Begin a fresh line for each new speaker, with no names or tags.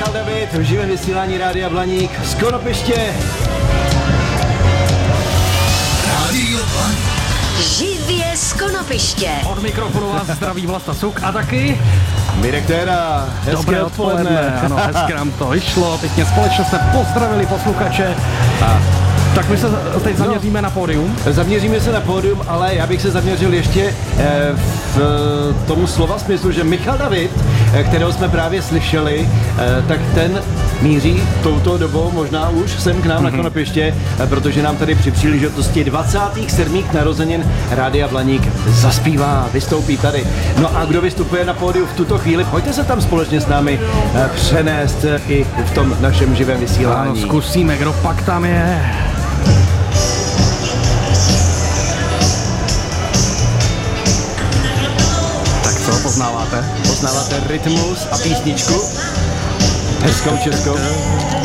Michal David v živém vysílání Rádia Blaník z Konopiště.
Rádio Blaník.
Živě z Konopiště.
Od mikrofonu vás zdraví Vlasta Suk a taky
Mirek Téra, hezké
dobré odpoledne. Ano, hezky nám to vyšlo, pěkně společně jsme pozdravili posluchače. Tak my se teď zaměříme na pódium.
Zaměříme se na pódium, ale já bych se zaměřil ještě v tomu slova smyslu, že Michal David, kterého jsme právě slyšeli, tak ten míří touto dobou možná už sem k nám na Konopiště, protože nám tady při příležitosti 27. narozenin Rádia Blaník zaspívá, vystoupí tady. No a kdo vystupuje na pódiu v tuto chvíli, pojďte se tam společně s námi přenést i v tom našem živém vysílání.
Ano, zkusíme, kdo pak tam je. Co poznáváte?
Poznáváte rytmus a písničku? Hezkou českou?